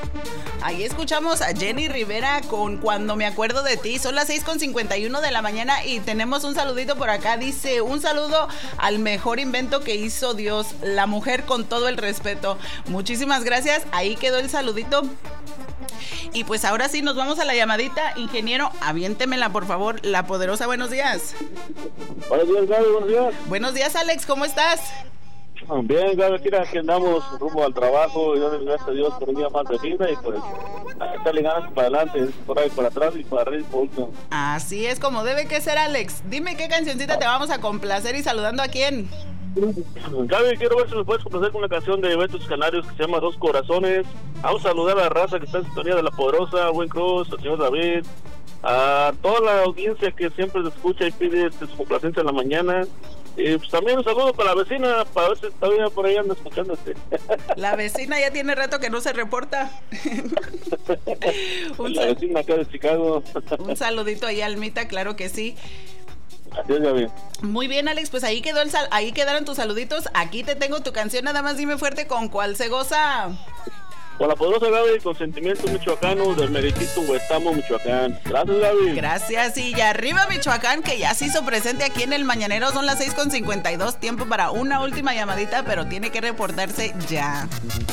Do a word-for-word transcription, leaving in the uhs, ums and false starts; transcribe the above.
Ahí escuchamos a Jenny Rivera con Cuando me acuerdo de ti. Son las seis con cincuenta y uno de la mañana y tenemos un saludito por acá. Dice, un saludo al mejor invento que hizo Dios, la mujer con todo el respeto. Muchísimas gracias. Ahí quedó el saludito. Y pues ahora sí nos vamos a la llamadita. Ingeniero, aviéntemela por favor. La Poderosa, buenos días. Buenos días, Gaby, buenos días. Buenos días, Alex, ¿cómo estás? Bien, Gaby, mira, aquí andamos rumbo al trabajo, y doy gracias a Dios por un día más de vida y pues echarle ganas para adelante, por ahí para atrás y para arriba y por último. Así es como debe que ser, Alex. Dime qué cancioncita te vamos a complacer y saludando a quién. Gaby, quiero ver si me puedes complacer con una canción de Betos Canarios que se llama Dos Corazones. Vamos a saludar a la raza que está en sintonía de La Poderosa, a Buen Cruz, al señor David, a toda la audiencia que siempre se escucha y pide este, su complacencia en la mañana. Y pues también un saludo para la vecina, para ver si todavía por ahí anda escuchándote. La vecina ya tiene rato que no se reporta. un la vecina acá de Chicago. Un saludito ahí, Almita, claro que sí. Así es, Gaby. Muy bien, Alex, pues ahí quedó el sal ahí quedaron tus saluditos. Aquí te tengo tu canción, nada más dime fuerte con cuál se goza. Con La Poderosa, Gaby, con Sentimientos Michoacanos del Meritito Huestamo, Michoacán. Gracias, Gaby. Gracias, y ya arriba Michoacán, que ya se hizo presente aquí en el Mañanero. Son las seis con cincuenta y dos, tiempo para una última llamadita, pero tiene que reportarse ya.